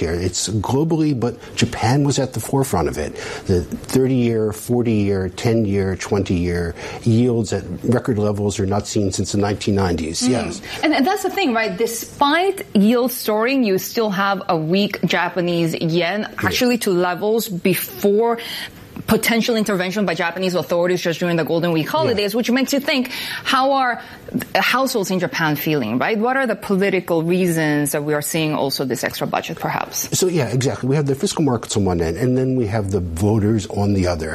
here. It's globally, but Japan was at the forefront of it. The 30-year, 40-year, 10-year, 20-year yields at record levels are not seen since the 1990s. Yes. And that's the thing, right? Despite yield soaring, you still have a weak Japanese yen, actually to levels before potential intervention by Japanese authorities just during the Golden Week holidays, which makes you think, how are households in Japan feeling, right? What are the political reasons that we are seeing also this extra budget, perhaps? So, yeah, exactly. We have the fiscal markets on one end, and then we have the voters on the other.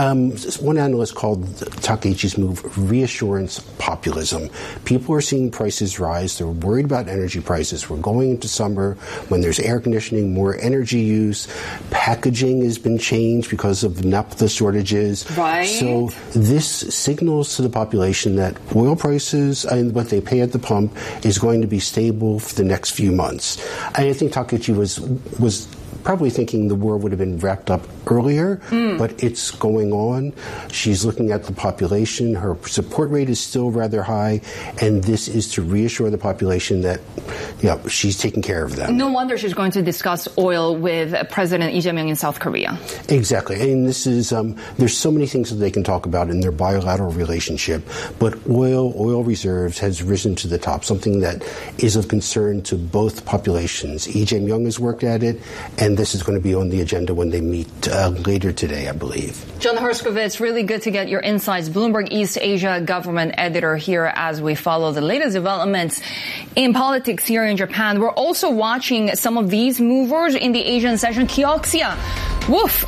One analyst called Takeichi's move reassurance populism. People are seeing prices rise. They're worried about energy prices. We're going into summer when there's air conditioning, more energy use. Packaging has been changed because of naphtha shortages. Right. So this signals to the population that oil prices and what they pay at the pump is going to be stable for the next few months. I think Takeichi was probably thinking the war would have been wrapped up earlier, but it's going on. She's looking at the population. Her support rate is still rather high, and this is to reassure the population that she's taking care of them. No wonder she's going to discuss oil with President Lee Jae-myung in South Korea. Exactly. And this is, there's so many things that they can talk about in their bilateral relationship, but oil reserves has risen to the top, something that is of concern to both populations. Lee Jae-myung has worked at it, and this is going to be on the agenda when they meet later today, I believe. John Herskovitz, really good to get your insights. Bloomberg East Asia government editor here as we follow the latest developments in politics here in Japan. We're also watching some of these movers in the Asian session. Kioxia, woof,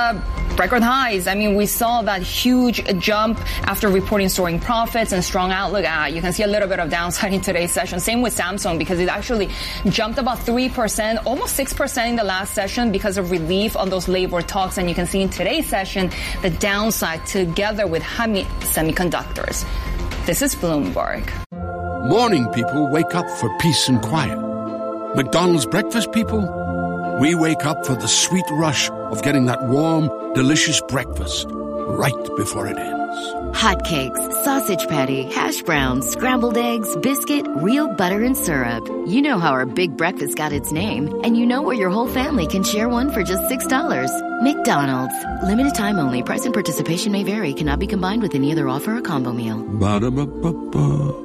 record highs. I mean, we saw that huge jump after reporting soaring profits and strong outlook. You can see a little bit of downside in today's session. Same with Samsung, because it actually jumped about 3%, almost 6% in the last session because of relief on those labor talks. And you can see in today's session the downside together with Hamit Semiconductors. This is Bloomberg. Morning people wake up for peace and quiet. McDonald's breakfast people, we wake up for the sweet rush of getting that warm, delicious breakfast right before it ends. Hotcakes, sausage patty, hash browns, scrambled eggs, biscuit, real butter and syrup. You know how our big breakfast got its name, and you know where your whole family can share one for just $6. McDonald's. Limited time only. Price and participation may vary. Cannot be combined with any other offer or combo meal. Ba-da-ba-ba-ba.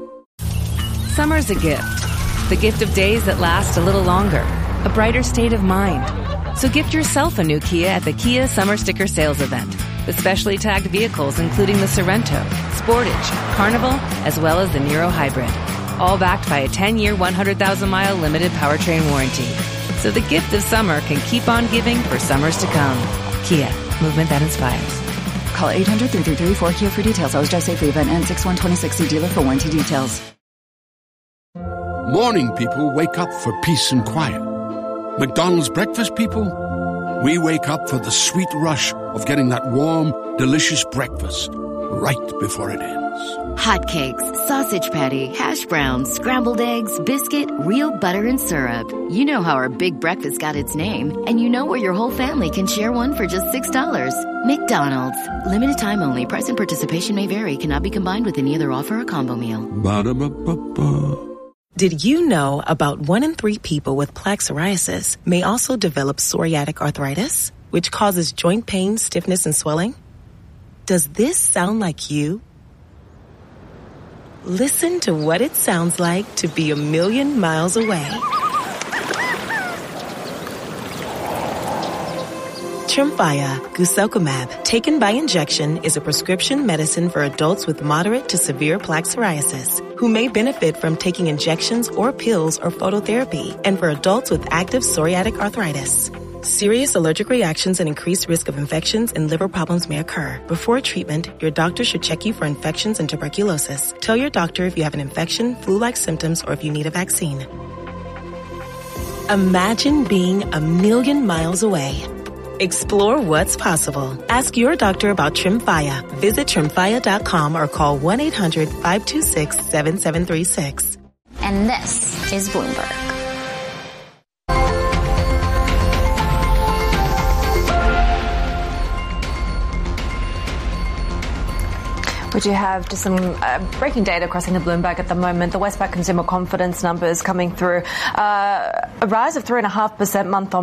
Summer's a gift. The gift of days that last a little longer. A brighter state of mind. So gift yourself a new Kia at the Kia Summer Sticker Sales Event. With specially tagged vehicles including the Sorento, Sportage, Carnival, as well as the Niro Hybrid. All backed by a 10-year, 100,000-mile limited powertrain warranty. So the gift of summer can keep on giving for summers to come. Kia, movement that inspires. Call 800-3334-KIA for details. Always drive safely. Event ends 6/1/26. See dealer for warranty details. Morning people wake up for peace and quiet. McDonald's breakfast people, we wake up for the sweet rush of getting that warm, delicious breakfast right before it ends. Hotcakes, sausage patty, hash browns, scrambled eggs, biscuit, real butter and syrup. You know how our big breakfast got its name, and you know where your whole family can share one for just $6. McDonald's. Limited time only. Price and participation may vary. Cannot be combined with any other offer or combo meal. Ba-da-ba-ba-ba. Did you know about 1 in 3 people with plaque psoriasis may also develop psoriatic arthritis, which causes joint pain, stiffness, and swelling? Does this sound like you? Listen to what it sounds like to be a million miles away. Tremfya, guselkumab, taken by injection, is a prescription medicine for adults with moderate to severe plaque psoriasis who may benefit from taking injections or pills or phototherapy, and for adults with active psoriatic arthritis. Serious allergic reactions and increased risk of infections and liver problems may occur. Before treatment, your doctor should check you for infections and tuberculosis. Tell your doctor if you have an infection, flu-like symptoms, or if you need a vaccine. Imagine being a million miles away. Explore what's possible. Ask your doctor about Tremfya. Visit Tremfya.com or call 1-800-526-7736. And this is Bloomberg. We do have just some breaking data crossing the Bloomberg at the moment. The Westpac consumer confidence numbers coming through. A rise of 3.5% month on